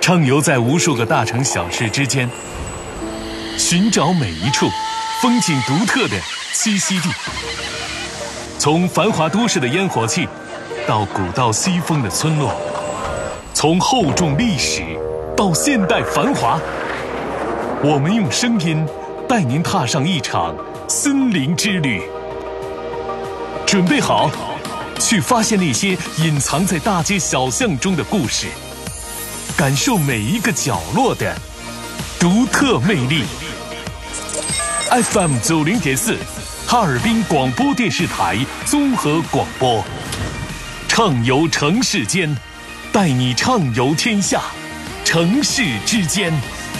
畅游在无数个大城小市之间，寻找每一处风景独特的栖息地。从繁华都市的烟火气，到古道西风的村落，从厚重历史到现代繁华，我们用声音带您踏上一场森林之旅。准备好，去发现那些隐藏在大街小巷中的故事，感受每一个角落的独特魅力。FM 90.4，哈尔滨广播电视台综合广播，畅游城市间，带你畅游天下，城市之间。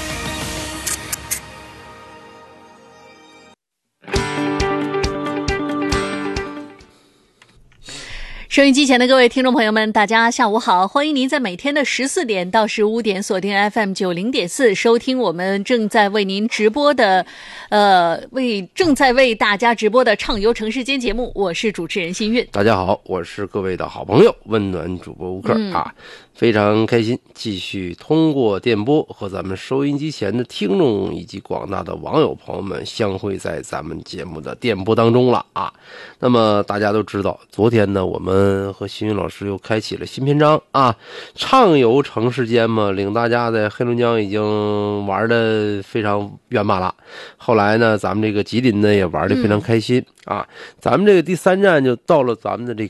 收音机前的各位听众朋友们，大家下午好！欢迎您在每天的14点到15点锁定 FM 90.4，收听我们正在为您直播的，正在为大家直播的畅游城市间节目。我是主持人新韵。 大家好，我是各位的好朋友温暖主播吴克啊，非常开心，继续通过电波和咱们收音机前的听众以及广大的网友朋友们相会在咱们节目的电波当中了啊。那么大家都知道，昨天呢，我们和新云老师又开启了新篇章啊，畅游城市间嘛，领大家在黑龙江已经玩得非常圆满了。后来呢，咱们这个吉林呢也玩得非常开心啊。咱们这个第3站就到了咱们的这